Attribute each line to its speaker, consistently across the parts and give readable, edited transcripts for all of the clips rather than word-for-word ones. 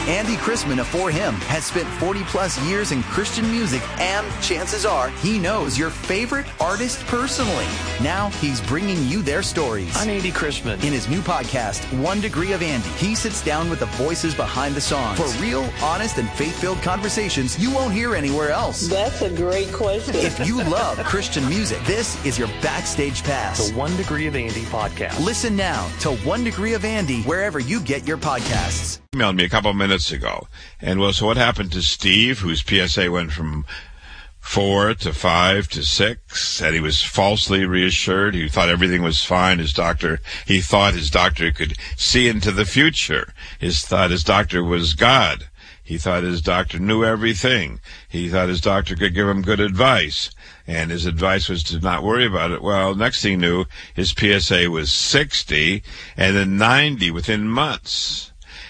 Speaker 1: Andy Chrisman of For Him has spent 40-plus years in Christian music, and chances are he knows your favorite artist personally. Now he's bringing you their stories.
Speaker 2: I'm Andy Chrisman.
Speaker 1: In his new podcast, 1 Degree of Andy, he sits down with the voices behind the songs for real, honest, and faith-filled conversations you won't hear anywhere else.
Speaker 3: That's a great question.
Speaker 1: If you love Christian music, this is your backstage pass.
Speaker 2: The 1 Degree of Andy podcast.
Speaker 1: Listen now to 1 Degree of Andy wherever you get your podcasts.
Speaker 4: Emailed me a couple minutes ago, and so what happened to Steve, whose PSA went from 4 to 5 to 6, and he was falsely reassured. He thought everything was fine. He thought his doctor could see into the future. He thought his doctor was God. He thought his doctor knew everything. He thought his doctor could give him good advice, and his advice was to not worry about it. Well, next thing he knew, his PSA was 60 and then 90 within months.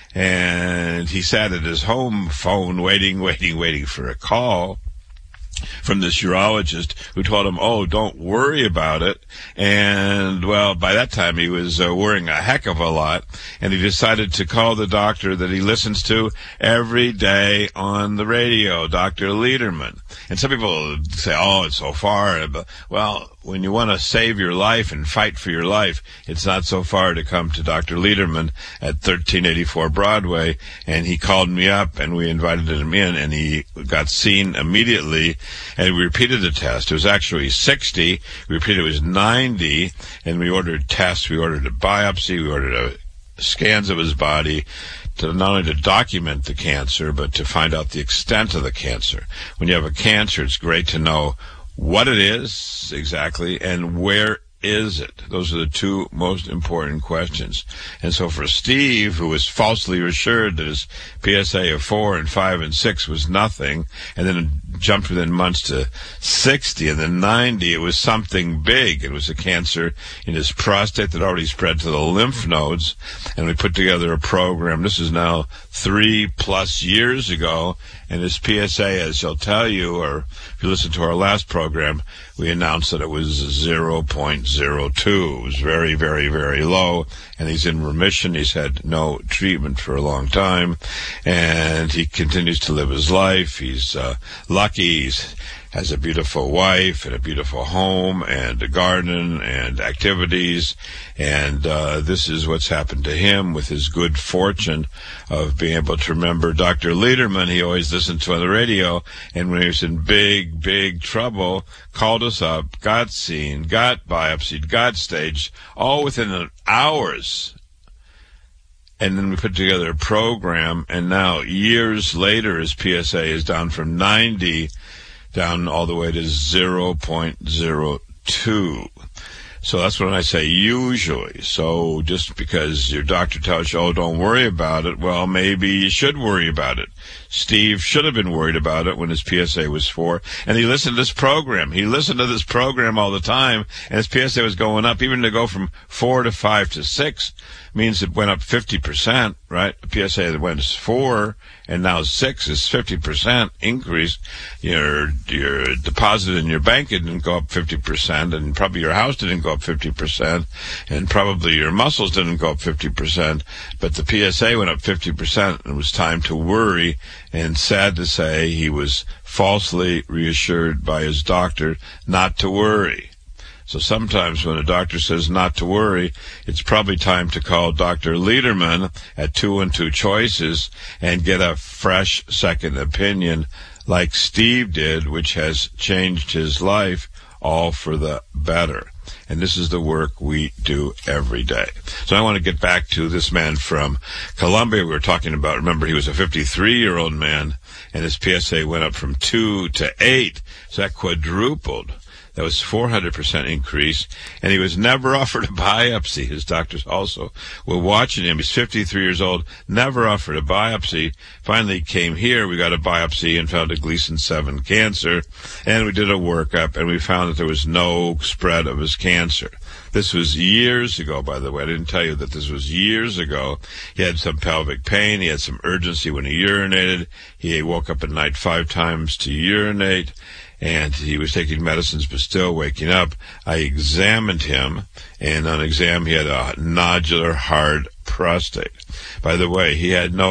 Speaker 4: And he sat at his home phone waiting for a call from this urologist who told him, oh, don't worry about it. And, well, by that time he was worrying a heck of a lot, and he decided to call the doctor that he listens to every day on the radio, Dr. Lederman. And some people say, oh, it's so far. Well, when you want to save your life and fight for your life, it's not so far to come to Dr. Lederman at 1384 Broadway. And he called me up, and we invited him in, and he got seen immediately. And we repeated the test. It was actually 60. We repeated it was 90. And we ordered tests. We ordered a biopsy. We ordered scans of his body, to not only to document the cancer, but to find out the extent of the cancer. When you have a cancer, it's great to know what it is exactly and where is it. Those are the two most important questions. And so for Steve, who was falsely assured that his PSA of 4 and 5 and 6 was nothing, and then jumped within months to 60 and then 90, it was something big. It was a cancer in his prostate that already spread to the lymph nodes. And we put together a program. This is now 3+ years ago. And his PSA, as he'll tell you, or if you listen to our last program, we announced that it was 0.02. It was very, very, very low. And he's in remission. He's had no treatment for a long time. And he continues to live his life. He's lucky. He has a beautiful wife and a beautiful home and a garden and activities. And this is what's happened to him with his good fortune of being able to remember Dr. Lederman. He always listened to on the radio, and when he was in big, big trouble, called us up, got seen, got biopsied, got staged, all within hours. And then we put together a program, and now years later his PSA is down from 90 down all the way to 0.02. So that's when I say usually. So just because your doctor tells you, oh, don't worry about it, well, maybe you should worry about it. Steve should have been worried about it when his PSA was 4. And he listened to this program. He listened to this program all the time, and his PSA was going up. Even to go from 4 to 5 to 6 means it went up 50%, right? A PSA that went 4 and now 6 is 50% increase. Your deposit in your bank didn't go up 50%, and probably your house didn't go up 50%, and probably your muscles didn't go up 50%, but the PSA went up 50%, and it was time to worry. And sad to say, he was falsely reassured by his doctor not to worry. So sometimes when a doctor says not to worry, it's probably time to call Dr. Lederman at 212 Choices and get a fresh second opinion like Steve did, which has changed his life, all for the better. And this is the work we do every day. So I want to get back to this man from Colombia we were talking about. Remember, he was a 53-year-old man, and his PSA went up from 2 to 8. So that quadrupled. That was 400% increase, and he was never offered a biopsy. His doctors also were watching him. He's 53 years old, never offered a biopsy. Finally came here, we got a biopsy and found a Gleason 7 cancer, and we did a workup, and we found that there was no spread of his cancer. This was years ago, by the way. I didn't tell you that this was years ago. He had some pelvic pain. He had some urgency when he urinated. He woke up at night 5 times to urinate. And he was taking medicines but still waking up. I examined him, and on exam he had a nodular hard prostate. By the way, he had no